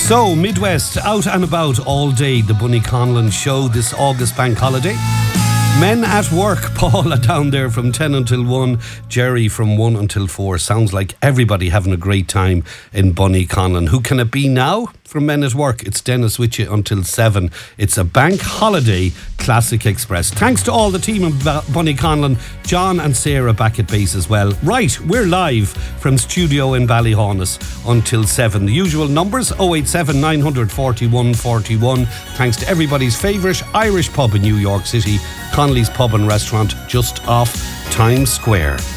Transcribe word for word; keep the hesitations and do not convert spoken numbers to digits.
So, Midwest, out and about all day, the Bunny Conlon show this August bank holiday. Men at work, Paula down there from ten until one, Jerry from one until four. Sounds like everybody having a great time in Bunny Conlon. Who can it be now? From Men at Work, it's Dennis with you until seven. It's a bank holiday Classic Express. Thanks to all the team in Bunny Conlon, John and Sarah back at base as well. Right, we're live from studio in Ballyhaunis until seven. The usual numbers, oh eight seven, nine four one, four one. Thanks to everybody's favourite Irish pub in New York City, Connolly's Pub and Restaurant, just off Times Square.